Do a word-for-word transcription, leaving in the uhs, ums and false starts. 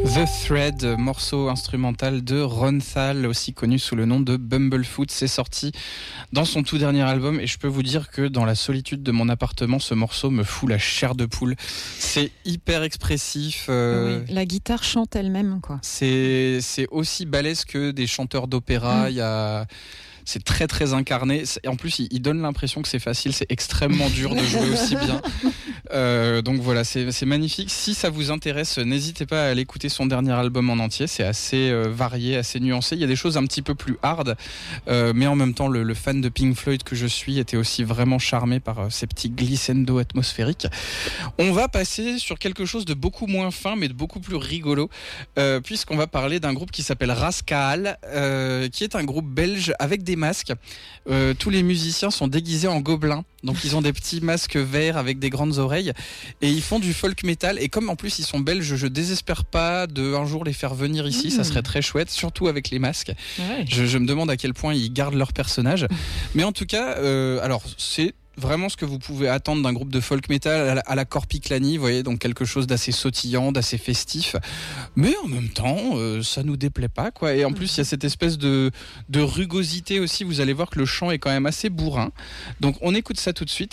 The Thread, morceau instrumental de Ron Thal, aussi connu sous le nom de Bumblefoot. C'est sorti dans son tout dernier album et je peux vous dire que dans la solitude de mon appartement, ce morceau me fout la chair de poule. C'est hyper expressif. Euh, oui, la guitare chante elle-même, quoi. C'est, c'est aussi balèze que des chanteurs d'opéra. Il Mm. y a... C'est très très incarné. Et en plus, il, il donne l'impression que c'est facile. C'est extrêmement dur de jouer aussi bien. Euh, donc voilà, c'est, c'est magnifique. Si ça vous intéresse, n'hésitez pas à aller écouter son dernier album en entier. C'est assez euh, varié, assez nuancé. Il y a des choses un petit peu plus hard, euh, mais en même temps, le, le fan de Pink Floyd que je suis était aussi vraiment charmé par euh, ces petits glissando atmosphériques. On va passer sur quelque chose de beaucoup moins fin, mais de beaucoup plus rigolo, euh, puisqu'on va parler d'un groupe qui s'appelle Rascaal, euh, qui est un groupe belge avec des masques. Euh, tous les musiciens sont déguisés en gobelins, donc ils ont des petits masques verts avec des grandes oreilles et ils font du folk metal. Et comme en plus ils sont belges, je désespère pas de un jour les faire venir ici. Mmh. Ça serait très chouette, surtout avec les masques. Ouais. Je, je me demande à quel point ils gardent leur personnage. Mais en tout cas, euh, alors c'est vraiment ce que vous pouvez attendre d'un groupe de folk metal à la, à la Corpiclani, vous voyez, donc quelque chose d'assez sautillant, d'assez festif, mais en même temps euh, ça nous déplaît pas, quoi. Et en plus il y a cette espèce de, de rugosité aussi. Vous allez voir que le chant est quand même assez bourrin, donc on écoute ça tout de suite.